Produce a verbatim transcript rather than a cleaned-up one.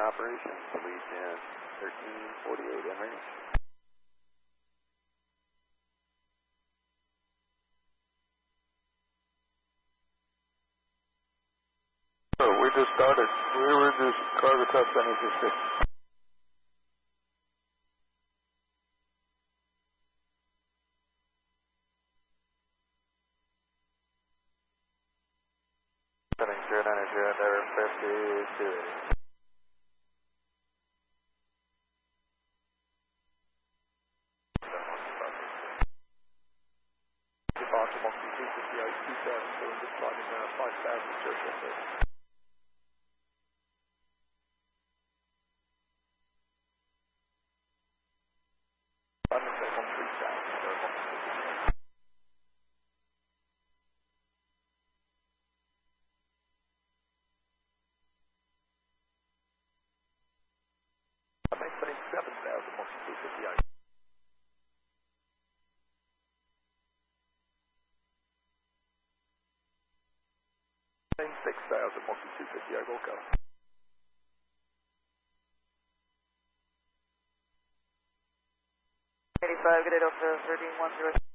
operation. Lead in thirteen forty-eight in range. So we just started. We were just cargo test energy six. Setting zero nine zero, there fifty-two. Departure one two fifty-eight, two thousand two hundred, climbing uh, five thousand circle. London set one three thousand, so one two fifty-eight. London twenty-seven thousand, one two fifty-eight. six thousand, one two fifty-eight, will go. eighty-five, get it up to thirteen one zero.